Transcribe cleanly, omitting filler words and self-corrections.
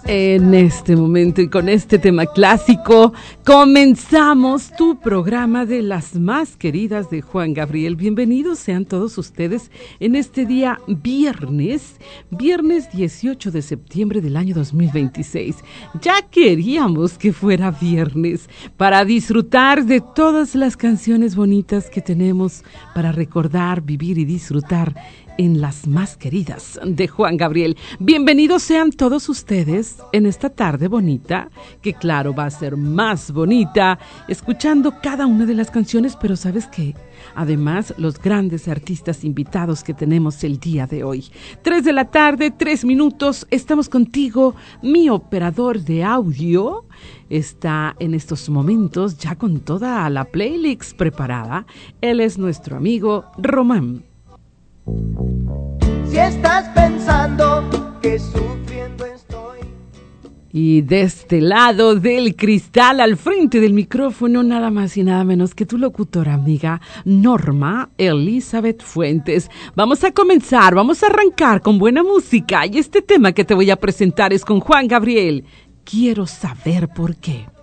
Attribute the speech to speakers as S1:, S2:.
S1: En este momento y con este tema clásico, comenzamos tu programa de las más queridas de Juan Gabriel. Bienvenidos sean todos ustedes en este día viernes 18 de septiembre del año 2026. Ya queríamos que fuera viernes para disfrutar de todas las canciones bonitas que tenemos para recordar, vivir y disfrutar en las más queridas de Juan Gabriel. Bienvenidos sean todos ustedes en esta tarde bonita, que claro va a ser más bonita escuchando cada una de las canciones, pero ¿sabes qué? Además, los grandes artistas invitados que tenemos el día de hoy. 3 de la tarde, 3 minutos, estamos contigo. Mi operador de audio está en estos momentos ya con toda la playlist preparada. Él es nuestro amigo Román.
S2: Si estás pensando que sufriendo estoy.
S1: Y de este lado del cristal, al frente del micrófono, nada más y nada menos que tu locutora amiga Norma Elizabeth Fuentes. Vamos a comenzar, vamos a arrancar con buena música. Y este tema que te voy a presentar es con Juan Gabriel. Quiero saber por qué.